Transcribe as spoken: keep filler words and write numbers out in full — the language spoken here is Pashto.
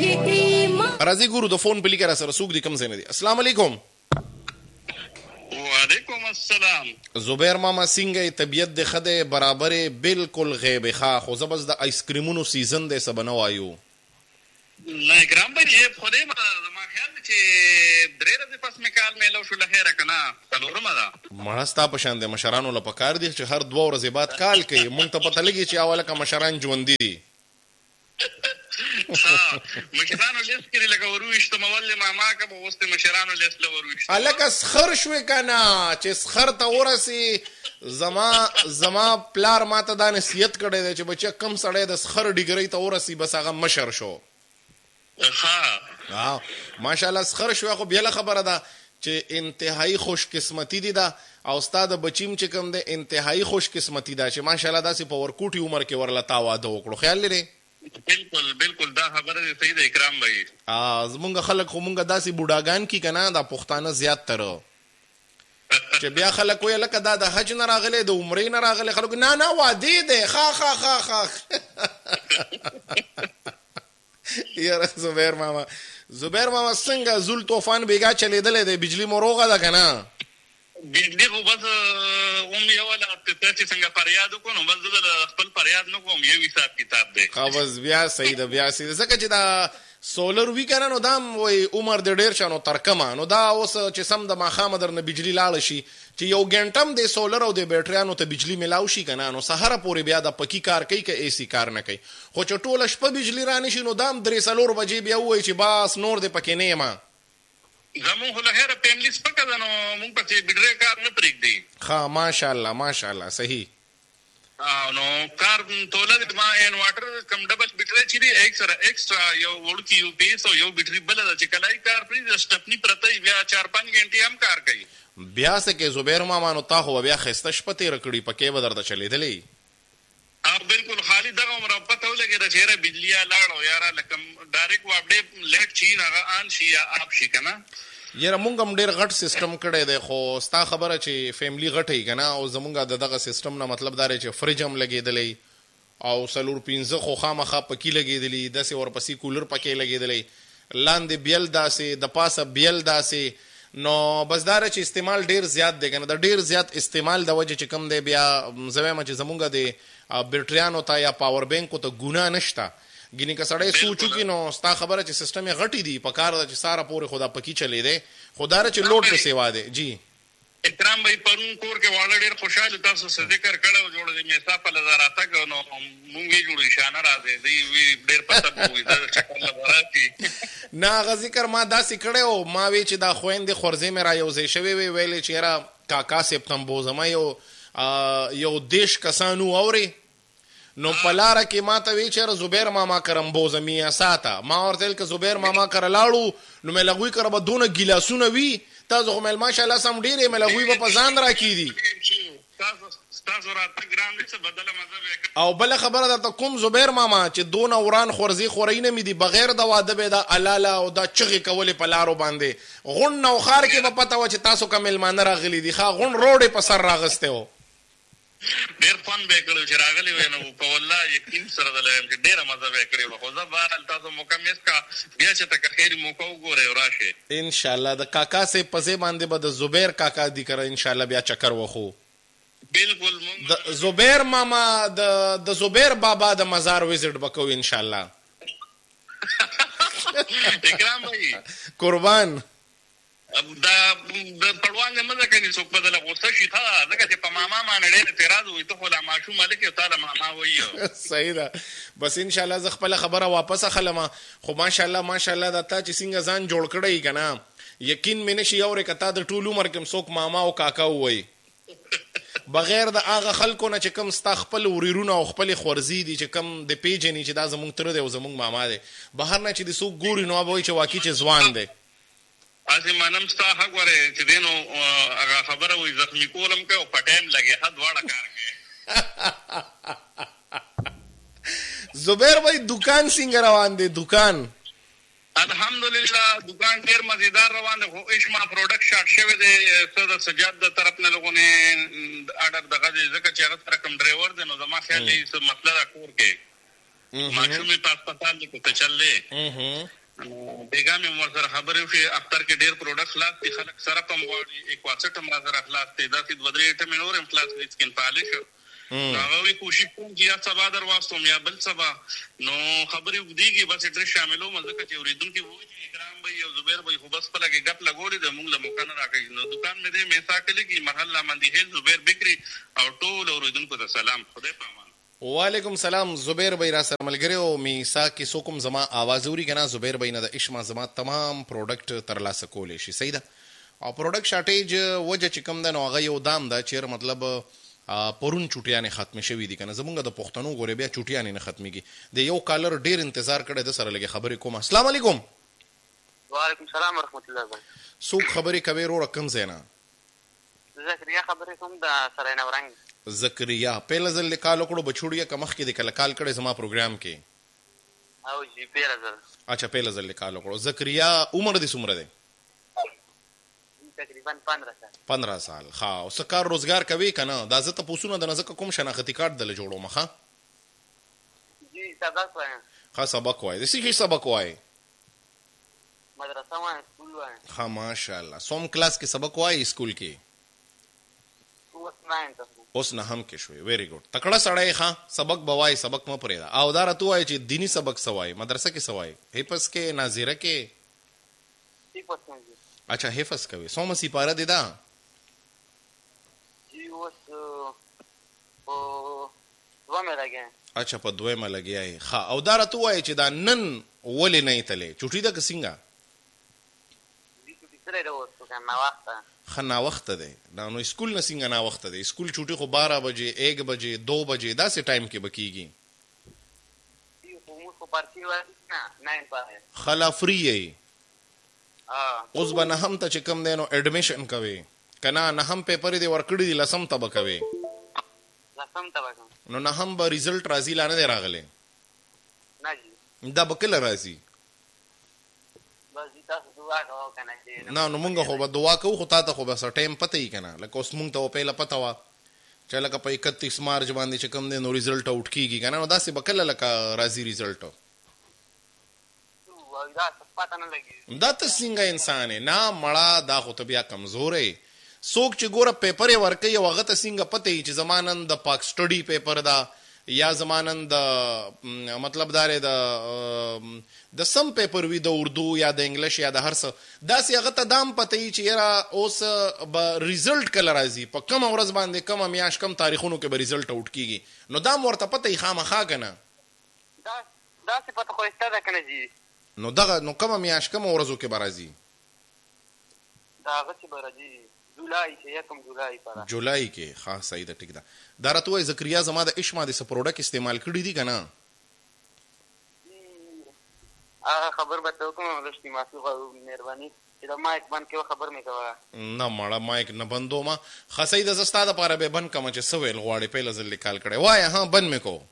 راځي ګورو د فون په لیکه را سره څوک دي کوم ځای نه دي. السلام علیکم. وعلیکم السلام. زبیر ماما څنګه طبیعت د خده برابرې بالکل غیب ښه خو زه بس د آیس کریمونو سیزن دی څه به نه وایو. نه ګرام بھائی خدای ما زما خیال دی چې درې ورځې پس مې کال میلو شو له خیره که نه څلورمه ده. مړه ستا په شان د مشرانو له پکار دي چې هر دوه ورځې بعد کال کوي. مونږ ته پته لګي چې اوله که مشران ژوندي دي. مشرانو لیست کې لکه ورویشتم اول ماما که به اوس د مشرانو لیست له ورویشتم هلکه سخر شوې که نه چې سخر ته ورسي. زما زما پلار ما ته دا نصیحت کړی دی چې بچه کم سړی د سخر ډیګرۍ ته ورسي بس هغه مشر شو. ها ماشاءالله سخر شوې خو بېله خبره ده چې انتهایی خوش قسمتي دي ده او ستا د بچیم چې کوم دی انتهایی خوش قسمتي ده چې ماشاءالله داسې په ورکوټي عمر کې ورله تا واده وکړو. خیال لرې؟ بالکل بالکل دا خبره دی صحیح ده اکرام بھائی. زمونږ خلک خو مونږ داسې بوډاګان کې که نه دا پښتانه زیات تر چې بیا خلک وایي لکه دا د حج نه راغلی د عمرې نه راغلی خلک نه نه وادې دی ښه ښه ښه ښه. یاره زبیر ماما زبیر ماما څنګه زول طوفان بیګا چلیدلی دی بجلی مو روغه ده که نه؟ بجلی خو بس اوم یو ولا ته چې څنګه فریاد وکړو نو بس زه د خپل فریاد نه کوم یو حساب کتاب دی. ښه بس بیا صحیح ده بیا صحیح ده ځکه چې دا سولر وي که نه نو دا هم وایي عمر د ډېر شه نو تر کمه نو دا اوس چې سم د ماښامه درنه بجلي لاړه شي چې یو ګنټه هم د سولر او د بیټریانو ته بجلي میلاو شي که نه نو سهاره پورې بیا د پکي کار کوي که اے سی کار نه کوي. خو چې ټوله شپه بجلي را نه شي نو دا هم درې څلور بجې بیا ووایي چې بس نور دې پکې نه یم. زمونږ خو له خیره فیملي سپکه ده نو مونږ پسې بېټرۍ کار نه پرېږدي. ښه ماشاءالله ماشاءالله صحیح. نو کار توله ما انورټر کم ډبل بېټرۍ چې دی ایکسټرا ایکسټرا یو وړوکي یو پیس او یو بېټرۍ بله ده چې کله یې کار پرېږدي سټپني پرته وي بیا چار پنځ ګنټې هم کار کوي. بیا څه کې زبیر ماما نو تا خو بیا ښایسته شپه تېره کړي پکې به درته چلېدلی. بالکل خالی دغه عمره پته ولګېده چې یاره بجلي لاړو یاره لکه ډایرکټ واپډې لیټ شي هغه آن شي یا آپ شي که نه. یاره مونږ هم ډېر غټ سیسټم کړی دی خو ستا خبره چې فیملي غټه وي که نه او زمونږ د دغه سیسټم نه مطلب دا دی چې فرج هم لګېدلی او څلور پنځه خو خامخا پکې لګېدلي داسې ورپسې کولر پکې لګېدلی لاندې بیل داسې د پاسه بیل داسې نو بس دا چې استعمال ډېر زیات دی که نه د ډېر زیات استعمال د وجې چې کوم دی بیا زه وایم چې زمونږ د بیټریانو ته یا پاور بینکو ته ګناه نشته. ګینې که سړی سوچ وکړي نو ستا خبره چې سیسټم یې غټې دي په کار ده چې ساره پورې خو دا پکې چلېدی خو دا چې لوډ په سیوا دی. جی اکرام بھائی پرون کور کې واړه ډېر خوشحاله تاسو څه ذکر کړی و جوړ دی میسا په لزه راتګ نو مونږ یې جوړو شانه راځي دوی وي ډېر پته به وي دا چکر له به راشي. نه هغه ذکر ما داسې کړی و ما وی چې دا خویندې خورځې مې را یو ځای شوې وې ویلې چې یاره کاکا صاحب ته بوزمه یو یو دېرش کسان واورې نو په لاره کې ما ته وی چې زبیر ماما کرم بوزمي ساته ما ورته ویل که زبیر ماما کره لاړو نو مې له هغوی کره به دونه ګیلاسونه وي تاسو خو مې ماشاءالله سم ډېرې مې له هغوی به په ځان راکېدي. او بله خبره درته کوم زبیر ماما چې دونه وران خورځې خورۍ نه مې دي بغیر د واده به دا الاله او دا چغې کولې په لارو باندې غونډ نوښار کې به پته وه چې تاسو که میلمانه راغلي دي ښه غونډ روډ یې په سر راغستی و. ډېر خوند به یې کړی چې راغلی وی نو په والله یقین سره درله وایم چې ډېره مزه به یې کړې وه خو زه بهرحال تاسو موقع میس کا بیا چې ته که خیر موقع وګورئ او راشئ انشاءالله د کاکا صاحب په ځای باندې به د زبیر کاکا دي کره انشاءالله بیا چکر وخو. بالکل د زبیر ماما د د زبیر بابا د مزار وزټ به کوو انشاءالله. اکرام بھائی قربان دا پړوان نه مزه کوي څوک بدله غوسه شي ښه ځکه چې په ماما باندې ډېر اعتراض وي ته خو لا ماشوم هلک یې تا له ماما وایي. صحیح ده بس انشاءالله زه خپله خبره واپس اخلم خو ماشاءالله ماشاءالله دا تا چې څنګه ځان جوړ کړی که نه یقین مې نه شي اورې که تا د ټول عمر کې څوک ماما او کاکا ووایي بغیر د هغه خلکو نه چې کوم ستا خپل ورېرونه او خپلې خورځي دي چې کوم د پیژني چې دا زموږ تره دی او زموږ ماما دی بهر نه چې د څوک ګوري نو به وایي چې واقعي چې ځوان دی. هسې منم ستا حق ورې چې دی نو هغه خبره وایي زخمي کول هم کوي او په ټایم لګې ښه دواړه کار کوي. زبیر بھائی دکان څنګه روان دی دکان؟ الحمدلله دکان ډېر مزیدار روان دی خو اشما پروډکټ شاټ شوی دی څه د سجاد د طرف نه دغونې اډر دغه دی ځکه چې هغه سره کوم ډرایور دی نو زما خیال دی څه مسله ده کور کې ماشومې په هسپتال کې ته چللې بیګا مې ورسره خبرې وشي اختر کې ډېر پروډکټ خلاص دي خلک سره کم غواړي اکواسټ هم راسره خلاص دی داسې دوه درې ایټمې نور هم خلاص دي سکن پالش هغه وی کوشش کوم چې یا سبا در واستوم یا بل سبا نو خبرې وګدیږي بس ډېر شاملو مزه چې اوریدونکي وایي چې اکرام بھائی او زبیر بھائی خو بس په لګي ګپ لګولې د موږ له موقع نه راکړي نو دکان مې دې میسا کلی کې محله مندیهل زبیر بکری او ټول اوریدونکو ته سلام خدای پامان وعلیکم سلام زبیر بھائی را سره ملګری او میسا کې سوکم زما आवाज اوري کنه زبیر بھائی نه د اشما زما تمام پروډکټ ترلاسه کولې شي صحیح ده او پروډکټ شارټیج وجه چې کم ده نو هغه یو دام ده چې مطلب پرون چټیانه ختم شوې دي کنه زمونږ د پښتنو غوري بیا چټیانه نه ختميږي د یو کالر ډیر انتظار کړي د سره لګي خبرې کوم السلام علیکم وعلیکم السلام ورحمت الله وبرکاته سوق خبرې کوي رو رقم زینا زکریا خبرې کوم د سره نه ورنګ زکریا پهل ځل لیکالو کړو بچوړیا کمخ کې د کله کال کړي زما پروګرام کې او جی پهل ځل اچھا پهل ځل لیکالو کړو زکریا عمر دې څومره ده تقریبا پندرہ سال پندرہ سال ها او سکار روزګار کوي کنه دا زه ته پوسونه د نزدک کوم شناختی کارت دل جوړو مخه جی سبق وایم ها سبق وای د سې سبق وای مدرسه وایم سکول وایم ها ماشاءالله سوم کلاس کې سبق وای سکول کې اوس ناین ته اوس نه هم کې شوي ویری ګډ تکړه سړی ښا سبق بوای سبق مو پرېدا او دا راته وای چې دینی سبق سوای مدرسه کې سوای هیپس کې ناظره کې اچھا حفظ کوي سوم سی پاره دي دا جی اوس او دومره لګیا اچھا په دویمه لګیای ها او دا راته وای چې دا نن ولې نه تلې چټي دا کسینګه دي چې سره راوځو کنه وخت خنا وخت ده دا نو سکول نه څنګه نه وخت ده سکول چټي خو بارہ بجے ایک بجے دو بجے دا سه ټایم کې بکیږي یو مو خو پارتي وای نه نه پاره خلا فری ای اوس به نه هم ته چې کم دی نو اډمیشن کوي کنه نه هم پیپر دی ورکړی دی لسم ته به کوي لسم ته به نو نه هم به ریزلټ راځي لا نه دی راغلی نه جی دا به کله راځي بس تاسو دعا کوو کنه نه نو مونږ خو به دعا کوو خو تا ته خو به ټایم پته یې کنه لکه اوس مونږ ته پهله پته وه چې لکه په اکتیس مارچ باندې چې کم دی نو ریزلټ آوټ کیږي کنه نو داسې به کله لکه راځي ریزلټ دا ته څنګه انسان نه مړه دا خو ته بیا کمزورې څوک چې ګوره پیپر یې ورکوي او هغه ته څنګه پته وي چې زما نن د پاک سټډي پیپر ده یا زما نن د مطلب دا دی د سم پیپر وي د اردو یا د انګلیش یا د هر څه داسې هغه ته دام پته وي چې یاره اوس به ریزلټ کله راځي په کومه ورځ باندې کومه میاشت کم تاریخونو کې به ریزلټ آوټ کیږي نو دا م ورته پته وي خامخا که نه داسې پته خو ایسته ده که نه جي نو دغه نو کومه میاشت کومه ورځو کې به راځي دا هغه چې به راځي جولای کې یکم جولای پر جولای کې ښه صحیح ده ټیک ده دا راته وایي زکریا زما د اشما د څه پروډکټ استعمال کړي دي که نه هغه خبر به ته وکړم رښتي معافي غواړو مهرباني چې دا مایک بند کړه خبر مې کوه نه مړه مایک نه بندومه ښه صحیح ده زه ستا دپاره به بند کړم چې څه ویل غواړې پهله ځل لیکال کړی وایه ها بند مې کو